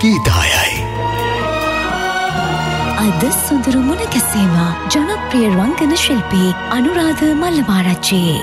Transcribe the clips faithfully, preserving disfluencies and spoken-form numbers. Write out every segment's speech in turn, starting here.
ගීතායයි. අද සුදුරු මුණ කැසීම ජනප්‍රිය රංගන ශිල්පී අනුරාධ මල්ලවාරච්චි.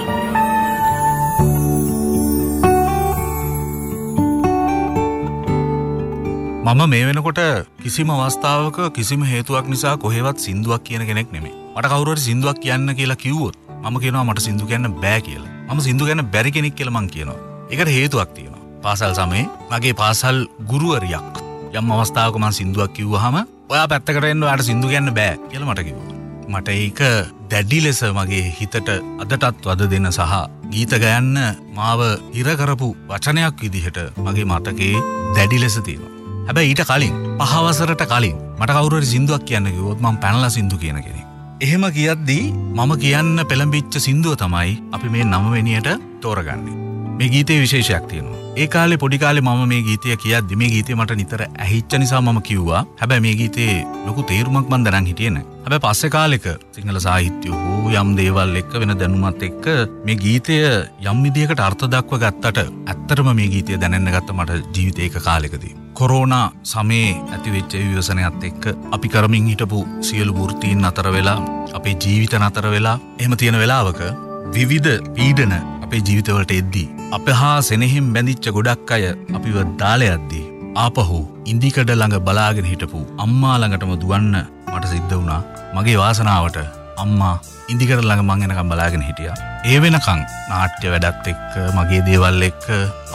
මම මේ වෙනකොට කිසිම අවස්ථාවක කිසිම හේතුවක් නිසා කොහෙවත් සින්දුවක් කියන කෙනෙක් නෙමෙයි. මට කවුරු හරි සින්දුවක් කියන්න කියලා කිව්වොත් මම කියනවා මට සින්දු කියන්න බෑ කියලා. මම සින්දු කියන්න බැරි කෙනෙක් කියලා මං කියනවා. ඒකට හේතුවක් තියෙනවා. පාසල් සමයේ මගේ පාසල් ගුරුවරියක් යම් අවස්ථාවක මං සින්දුවක් කිව්වහම ඔයා පැත්තකට එන්න ඔයාට සින්දු කියන්න බෑ කියලා මට කිව්වා. මට ඒක දැඩි ලෙස මගේ හිතට අදටත් වද දෙන සහ ගීත ගයන්න මාව ඉර කරපු වචනයක් විදිහට මගේ මතකේ දැඩි ලෙස තියෙනවා. හැබැයි ඊට කලින් පහ වසරට කලින් මට කවුරු හරි සින්දුවක් කියන්න කිව්වොත් මම පැනලා සින්දු කියන කෙනෙක්. එහෙම කියද්දී මම කියන්න පෙළඹිච්ච සින්දුව තමයි අපි මේ නව වෙනියට තෝරගන්නේ. මේ ගීතේ විශේෂයක් තියෙනවා. ඒ කාලේ පොඩි කාලේ මම මේ ගීතය කියද්දි මේ ගීතේ මට නිතර ඇහිච්ච නිසා මම කිව්වා. හැබැයි මේ ගීතේ ලොකු තේරුමක් මන් දැනන් හිටියේ නැහැ. හැබැයි පස්සේ කාලෙක සිංහල සාහිත්‍ය හෝ යම් දේවල් එක්ක වෙන දැනුමත් එක්ක මේ ගීතය යම් විදියකට අර්ථ දක්ව ගත්තට ඇත්තටම මේ ගීතය දැනෙන්න ගත්ත මට ජීවිතේ එක කාලෙකදී. කොරෝනා සමයේ ඇතිවෙච්ච විවසනයත් එක්ක අපි කරමින් හිටපු සියලු වෘත්තීන් අතර වෙලා අපේ ජීවිත නතර වෙලා එහෙම තියෙන වෙලාවක විවිධ පීඩන අපේ ජීවිතවලට එද්දී අප හා සෙනෙහින් බැඳිච්ච ගොඩක් අය අපිව දාලා යද්දී ආපහු ඉන්දිකඩ ළඟ බලාගෙන හිටපු අම්මා ළඟටම දුවන්න මට සිද්ධ වුණා. මගේ වාසනාවට අම්මා ඉන්දිකඩ ළඟ මං එනකම් බලාගෙන හිටියා. ඒ වෙනකන් නාට්‍ය වැඩත් එක්ක මගේ දේවල් එක්ක